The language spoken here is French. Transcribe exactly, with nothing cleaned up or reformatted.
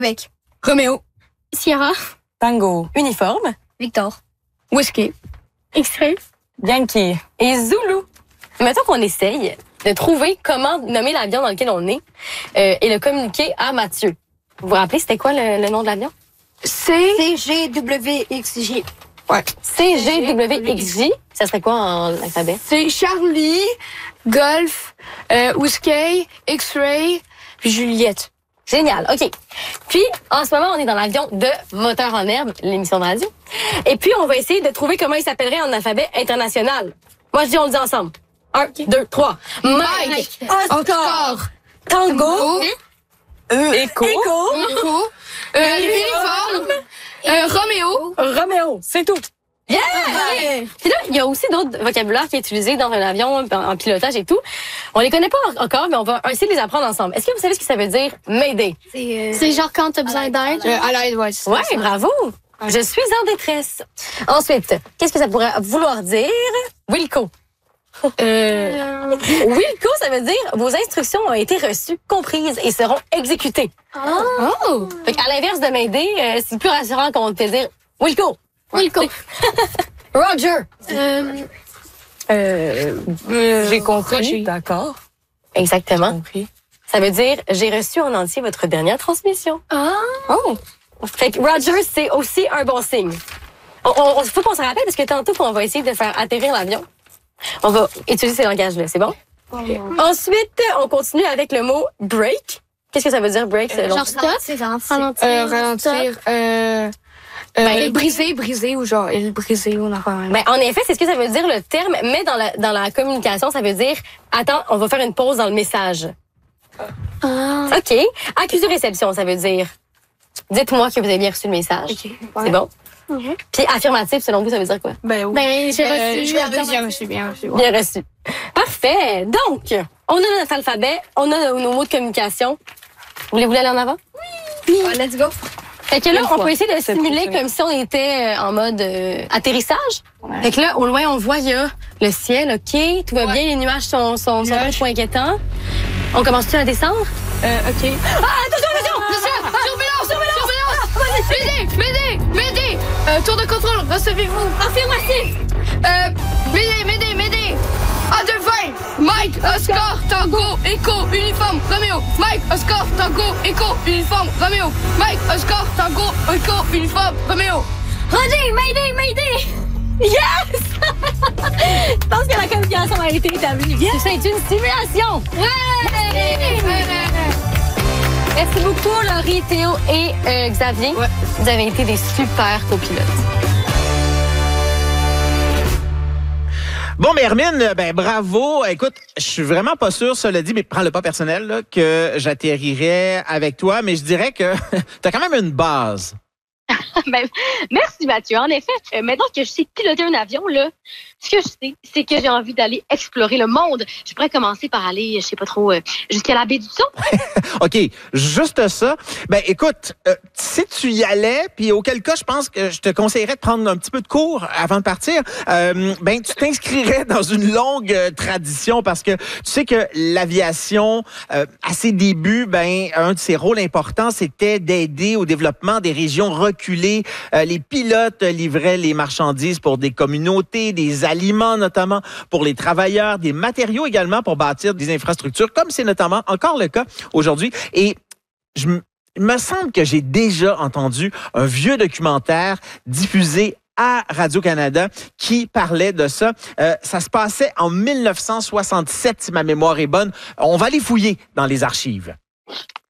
Avec Roméo. Sierra. Tango. Uniforme. Victor. Whiskey. X-Ray. Yankee. Et Zulu. Mettons qu'on essaye de trouver comment nommer l'avion dans lequel on est euh, et le communiquer à Mathieu. Vous vous rappelez, c'était quoi le, le nom de l'avion? C. C G W X J. Ouais. C G W X J. Ça serait quoi en alphabet? C'est Charlie, Golf, euh, Whiskey, X-Ray, puis Juliette. Génial, OK. Puis, en ce moment, on est dans l'avion de Moteur en herbe, l'émission de radio. Et puis, on va essayer de trouver comment il s'appellerait en alphabet international. Moi, je dis, on le dit ensemble. Un, deux, trois. Mike, Oscar, Tango, Tango, E. Écho. Echo, Echo, euh, Uniforme, euh, Roméo. Roméo. C'est tout. Yeah! Puis là, il y a aussi d'autres vocabulaires qui est utilisé dans un avion, en, en pilotage et tout. On les connaît pas encore, mais on va essayer de les apprendre ensemble. Est-ce que vous savez ce que ça veut dire Mayday? C'est euh, genre quand t'as besoin d'aide. Euh, à l'aide, ouais. c'est Ouais, ça. bravo! Je suis en détresse. Ensuite, qu'est-ce que ça pourrait vouloir dire? Wilco. Euh, Wilco, ça veut dire vos instructions ont été reçues, comprises et seront exécutées. oh! Fait qu'à l'inverse de Mayday, euh, c'est plus rassurant qu'on te dire Wilco. Wilco. Roger. Euh, Euh, Euh, J'ai compris. Roger. D'accord. Exactement. Compris. Ça veut dire j'ai reçu en entier votre dernière transmission. ah. Oh! Fait que Roger, c'est aussi un bon signe. On, on, on- faut qu'on se rappelle parce que tantôt qu'on va essayer de faire atterrir l'avion, on va utiliser ces langages-là, c'est bon? Ensuite, on continue avec le mot break. Qu'est-ce que ça veut dire break? c'est long? Genre stop. Ralentir. Euh, ralentir, euh, euh, Ben, briser, briser, ou genre, il briser, ou n'importe quoi. Ben, en effet, c'est ce que ça veut dire le terme, mais dans la, dans la communication, ça veut dire attends, on va faire une pause dans le message. Ah. OK. Accusé-réception, ça veut dire dites-moi que vous avez bien reçu le message. Ok. C'est bon? Mhm. Puis affirmatif, selon vous, ça veut dire quoi? Ben oui. Ben, j'ai Euh, reçu. je l'avais bien reçu, bien reçu. ouais. Bien reçu. Parfait. Donc, on a notre alphabet, on a nos mots de communication. Voulez-vous aller en avant? Ouais, let's go. Fait que là, Une on fois. peut essayer de C'est simuler préféré. comme si on était euh, en mode euh, atterrissage. Fait que là, au loin, on voit, il y a le ciel, OK, tout va bien, les nuages sont, sont, sont Nuages. pas inquiétants. On commence-tu à descendre? Euh, OK. Ah, attention, attention! Monsieur, surveillance, surveillance! M'aider, m'aider, m'aider! Euh, tour de contrôle, recevez-vous. Affirmatif! Euh, m'aider, m'aider, m'aider! À deux vingt! Mike, Oscar, Tango, Echo, Uniforme, Roméo! Mike, Oscar, Tango, Echo, Uniforme, Roméo! Mike, Oscar, Tango, Echo, Uniforme, Roméo! Roger, Mayday, Mayday! Yes! Je pense que la communication a été établie. Yes! C'est une simulation! Merci beaucoup, Laurie, Théo et euh, Xavier. Ouais. Vous avez été des super copilotes. Bon, mais Hermine, ben bravo. Écoute, je suis vraiment pas sûr, cela dit, mais prends-le pas personnel, là, que j'atterrirais avec toi, mais je dirais que t'as quand même une base. Ben, merci Mathieu. En effet, euh, maintenant que je sais piloter un avion, là, ce que je sais, c'est que j'ai envie d'aller explorer le monde. Je pourrais commencer par aller, je sais pas trop, euh, jusqu'à la baie du Son. OK, juste ça. Ben écoute, euh, si tu y allais, puis auquel cas, je pense que je te conseillerais de prendre un petit peu de cours avant de partir, euh, ben tu t'inscrirais dans une longue euh, tradition parce que tu sais que l'aviation, euh, à ses débuts, ben un de ses rôles importants, c'était d'aider au développement des régions reculées. Euh, les pilotes livraient les marchandises pour des communautés, des aliments notamment pour les travailleurs, des matériaux également pour bâtir des infrastructures, comme c'est notamment encore le cas aujourd'hui. Et je m- il me semble que j'ai déjà entendu un vieux documentaire diffusé à Radio-Canada qui parlait de ça. Euh, ça se passait en mille neuf cent soixante-sept, si ma mémoire est bonne. On va aller fouiller dans les archives.